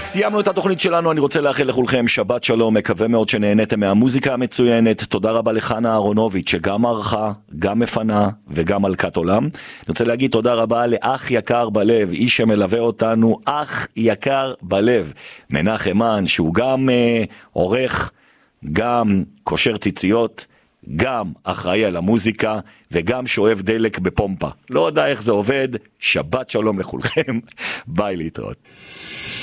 סיימנו את התוכנית שלנו, אני רוצה לאחל לכולכם שבת שלום, מקווה מאוד שנהנתם מהמוזיקה המצוינת. תודה רבה לחנה אהרונוביץ' שגם ערכה, גם מפנה וגם מלכת עולם. אני רוצה להגיד תודה רבה לאח יקר בלב, איש שמלווה אותנו, אח יקר בלב, מנחם מן, שהוא גם עורך, גם קושר ציציות, גם אחראי על המוזיקה וגם שואב דלק בפומפה. לא יודע איך זה עובד. שבת שלום לכולכם, ביי, להתראות.